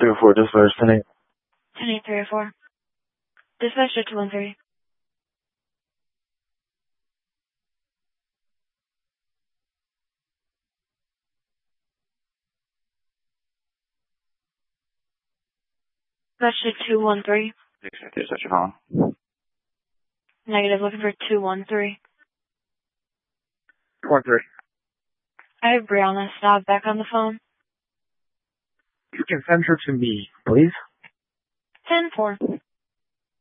304, dispatch 10-8. 10-8-304. Dispatch to 213. Dispatch to 213. Dispatch, you're calling. Negative, looking for 213. 213. I have Brianna Staub back on the phone. You can send her to me, please. 10-4.